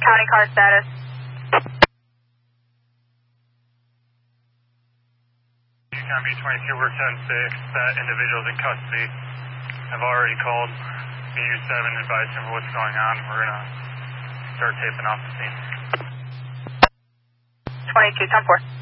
County car status. County B-22, we're 10-6. That individual's in custody. I've already called BU-7 and advised him what's going on. We're going to start taping off the scene. 22, 10-4.